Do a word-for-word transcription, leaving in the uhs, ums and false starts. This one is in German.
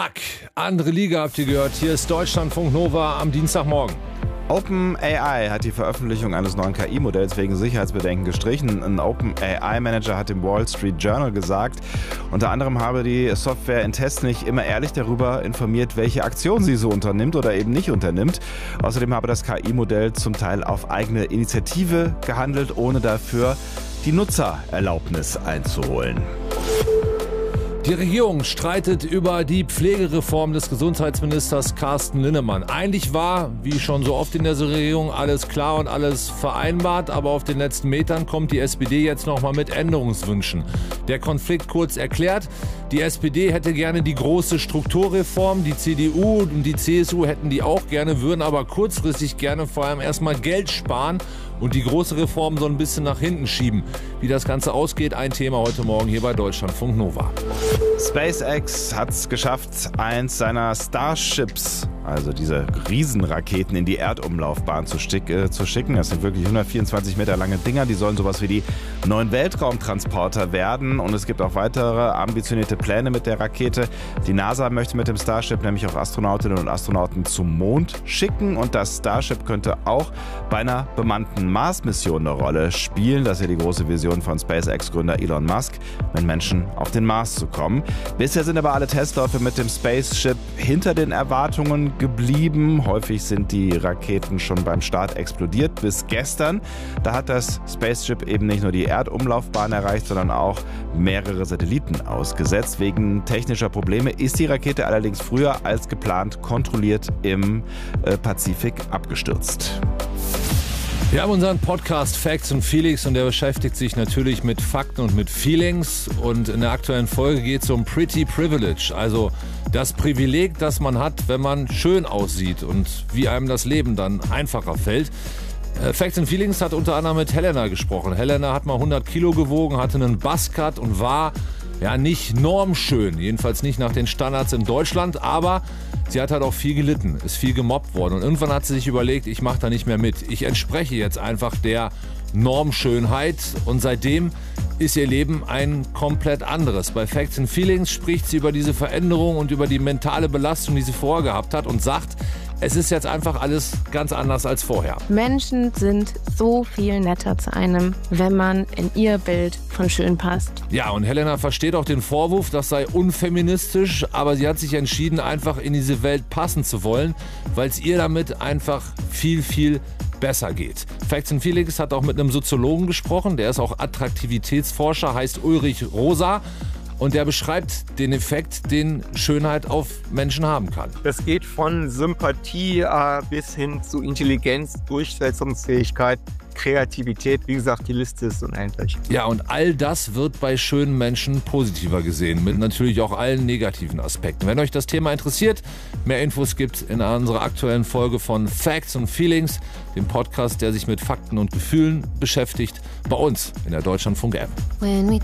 Zack, andere Liga habt ihr gehört. Hier ist Deutschlandfunk Nova am Dienstagmorgen. OpenAI hat die Veröffentlichung eines neuen K I-Modells wegen Sicherheitsbedenken gestrichen. Ein OpenAI-Manager hat dem Wall Street Journal gesagt, unter anderem habe die Software in Tests nicht immer ehrlich darüber informiert, welche Aktion sie so unternimmt oder eben nicht unternimmt. Außerdem habe das K I-Modell zum Teil auf eigene Initiative gehandelt, ohne dafür die Nutzererlaubnis einzuholen. Die Regierung streitet über die Pflegereform des Gesundheitsministers Carsten Linnemann. Eigentlich war, wie schon so oft in der Regierung, alles klar und alles vereinbart, aber auf den letzten Metern kommt die S P D jetzt nochmal mit Änderungswünschen. Der Konflikt kurz erklärt: Die S P D hätte gerne die große Strukturreform, die C D U und die C S U hätten die auch gerne, würden aber kurzfristig gerne vor allem erstmal Geld sparen und die große Reform so ein bisschen nach hinten schieben. Wie das Ganze ausgeht, ein Thema heute Morgen hier bei Deutschlandfunk Nova. SpaceX hat es geschafft, eins seiner Starships, also diese Riesenraketen, in die Erdumlaufbahn zu, stick, äh, zu schicken. Das sind wirklich hundertvierundzwanzig Meter lange Dinger. Die sollen sowas wie die neuen Weltraumtransporter werden. Und es gibt auch weitere ambitionierte Pläne mit der Rakete. Die NASA möchte mit dem Starship nämlich auch Astronautinnen und Astronauten zum Mond schicken. Und das Starship könnte auch bei einer bemannten Mars-Mission eine Rolle spielen. Das ist ja die große Vision von SpaceX-Gründer Elon Musk, mit Menschen auf den Mars zu kommen. Bisher sind aber alle Testläufe mit dem Spaceship hinter den Erwartungen geblieben. Häufig sind die Raketen schon beim Start explodiert. Bis gestern, da hat das Spaceship eben nicht nur die Erdumlaufbahn erreicht, sondern auch mehrere Satelliten ausgesetzt. Wegen technischer Probleme ist die Rakete allerdings früher als geplant kontrolliert im äh, Pazifik abgestürzt. Wir haben unseren Podcast Facts and Feelings und der beschäftigt sich natürlich mit Fakten und mit Feelings. Und in der aktuellen Folge geht es um Pretty Privilege, also das Privileg, das man hat, wenn man schön aussieht und wie einem das Leben dann einfacher fällt. Facts and Feelings hat unter anderem mit Helena gesprochen. Helena hat mal hundert Kilo gewogen, hatte einen Buzzcut und war ja nicht normschön, jedenfalls nicht nach den Standards in Deutschland, aber sie hat halt auch viel gelitten, ist viel gemobbt worden und irgendwann hat sie sich überlegt, ich mache da nicht mehr mit. Ich entspreche jetzt einfach der Normschönheit und seitdem ist ihr Leben ein komplett anderes. Bei Facts and Feelings spricht sie über diese Veränderung und über die mentale Belastung, die sie vorher gehabt hat und sagt, es ist jetzt einfach alles ganz anders als vorher. Menschen sind so viel netter zu einem, wenn man in ihr Bild von schön passt. Ja, und Helena versteht auch den Vorwurf, das sei unfeministisch, aber sie hat sich entschieden, einfach in diese Welt passen zu wollen, weil es ihr damit einfach viel, viel besser geht. Facts and Feelings hat auch mit einem Soziologen gesprochen, der ist auch Attraktivitätsforscher, heißt Ulrich Rosa. Und der beschreibt den Effekt, den Schönheit auf Menschen haben kann. Das geht von Sympathie äh, bis hin zu Intelligenz, Durchsetzungsfähigkeit, Kreativität. Wie gesagt, die Liste ist unendlich. Ja, und all das wird bei schönen Menschen positiver gesehen, mit natürlich auch allen negativen Aspekten. Wenn euch das Thema interessiert, mehr Infos gibt's in unserer aktuellen Folge von Facts and Feelings, dem Podcast, der sich mit Fakten und Gefühlen beschäftigt, bei uns in der Deutschlandfunk-App. When we